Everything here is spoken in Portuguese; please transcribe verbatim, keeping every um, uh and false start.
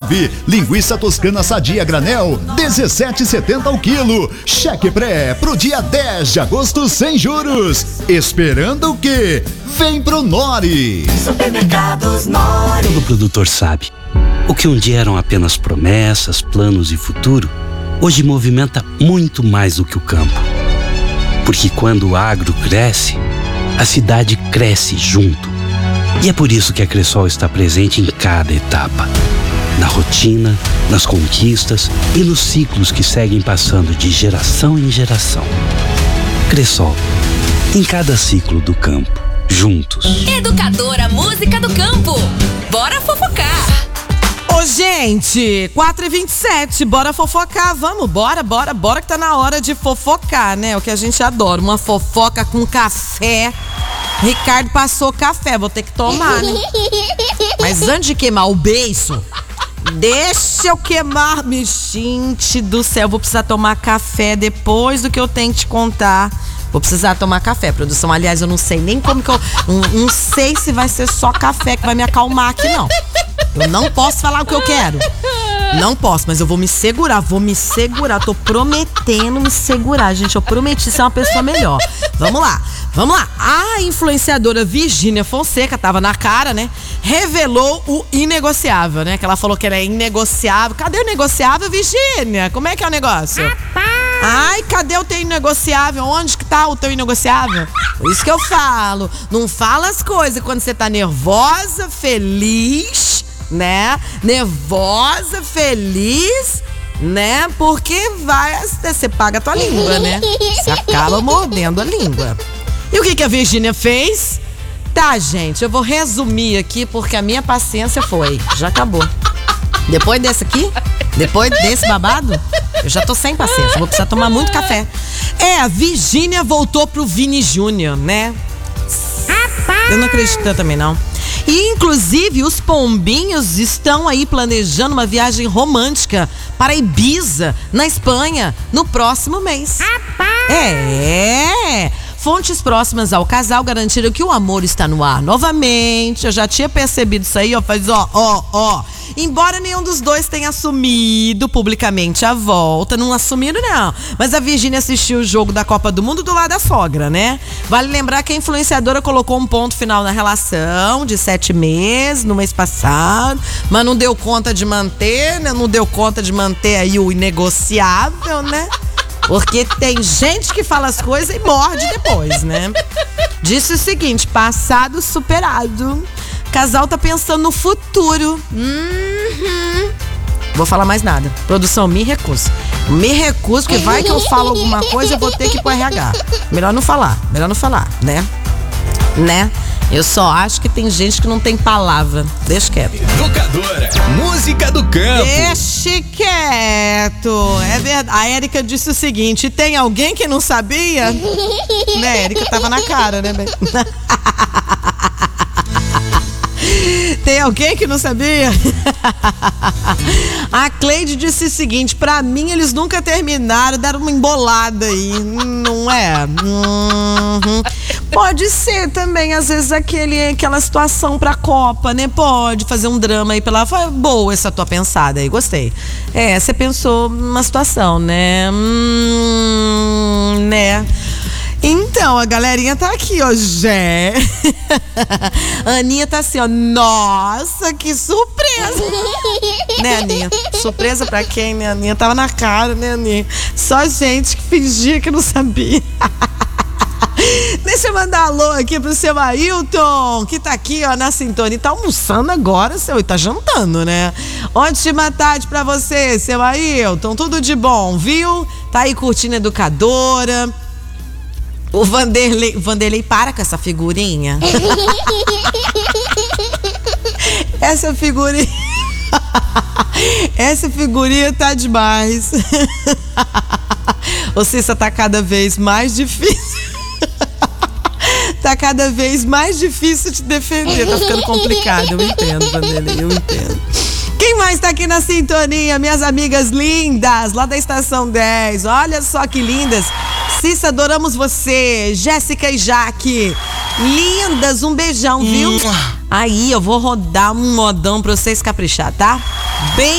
nove. Linguiça toscana sadia granel, dezessete e setenta o quilo. Cheque pré pro dia dez de agosto sem juros. Esperando o quê? Vem pro Nori. Supermercados Nori. Todo produtor sabe, o que um dia eram apenas promessas, planos e futuro, hoje movimenta muito mais do que o campo. Porque quando o agro cresce, a cidade cresce junto. E é por isso que a Cressol está presente em cada etapa. Na rotina, nas conquistas e nos ciclos que seguem passando de geração em geração. Cressol, em cada ciclo do campo, juntos. Educadora Música do Campo. Bora fofocar! Ô, gente, quatro e vinte e sete, bora fofocar, vamos, bora, bora, bora que tá na hora de fofocar, né? O que a gente adora, uma fofoca com café. Ricardo passou café, vou ter que tomar, né? Mas antes de queimar o beiço, deixa eu queimar, me gente do céu, vou precisar tomar café depois do que eu tenho que te contar. Vou precisar tomar café, produção. Aliás, eu não sei nem como que eu... Não, não sei se vai ser só café que vai me acalmar aqui, não. Eu não posso falar o que eu quero. Não posso, mas eu vou me segurar, vou me segurar. Tô prometendo me segurar, gente. Eu prometi ser uma pessoa melhor. Vamos lá, vamos lá. A influenciadora Virgínia Fonseca, tava na cara, né? Revelou o inegociável, né? Que ela falou que era inegociável. Cadê o negociável, Virgínia? Como é que é o negócio? Ai, cadê o teu inegociável? Onde que tá o teu inegociável? Por isso que eu falo, não fala as coisas quando você tá nervosa, feliz, né? Nervosa, feliz, né? Porque vai, você paga a tua língua, né? Você acaba mordendo a língua. E o que que a Virgínia fez? Tá, gente, eu vou resumir aqui porque a minha paciência foi, já acabou. Depois desse aqui, depois desse babado, eu já tô sem paciência, vou precisar tomar muito café. É, a Virgínia voltou pro Vini Júnior, né? Eu não acredito também, não. E, inclusive, os pombinhos estão aí planejando uma viagem romântica para Ibiza, na Espanha, no próximo mês. É, fontes próximas ao casal garantiram que o amor está no ar novamente. Eu já tinha percebido isso aí, ó, faz ó, ó, ó. Embora nenhum dos dois tenha assumido publicamente a volta, não assumiram não, mas a Virgínia assistiu o jogo da Copa do Mundo do lado da sogra, né? Vale lembrar que a influenciadora colocou um ponto final na relação de sete meses, no mês passado, mas não deu conta de manter, né? Não deu conta de manter aí o inegociável, né? Porque tem gente que fala as coisas e morde depois, né? Disse o seguinte, passado superado. Casal tá pensando no futuro. Uhum. Vou falar mais nada. Produção, me recuso. Me recuso, porque vai que eu falo alguma coisa, eu vou ter que ir pro R H. Melhor não falar, melhor não falar, né? Né? Eu só acho que tem gente que não tem palavra. Deixa quieto. Educadora, música do campo. Deixa quieto. É verdade. A Érica disse o seguinte: tem alguém que não sabia? Né, a Érica tava na cara, né? Tem alguém que não sabia? A Cleide disse o seguinte: pra mim eles nunca terminaram, deram uma embolada aí, não é? Uhum. Pode ser também, às vezes, aquele, aquela situação pra Copa, né? Pode fazer um drama aí pela... Foi boa essa tua pensada aí, gostei. É, você pensou numa situação, né? Hum, né? Então, a galerinha tá aqui, ó, Jé. A Aninha tá assim, ó, nossa, que surpresa. Né, Aninha? Surpresa pra quem, né, Aninha? Tava na cara, né, Aninha? Só gente que fingia que não sabia. Deixa eu mandar alô aqui pro seu Ailton, que tá aqui, ó, na sintonia. Tá almoçando agora, seu, e tá jantando, né? Ótima tarde pra você, seu Ailton. Tudo de bom, viu? Tá aí curtindo Educadora. O Vanderlei, Vanderlei, para com essa figurinha. Essa figurinha. Essa figurinha tá demais. Ô, Cissa, tá cada vez mais difícil. Tá cada vez mais difícil te defender. Tá ficando complicado. Eu entendo, Vanderlei, eu entendo. Quem mais tá aqui na sintonia? Minhas amigas lindas, lá da Estação dez. Olha só que lindas. Cissa, adoramos você. Jéssica e Jaque. Lindas, um beijão, viu? Aí, eu vou rodar um modão pra vocês caprichar, tá? Bem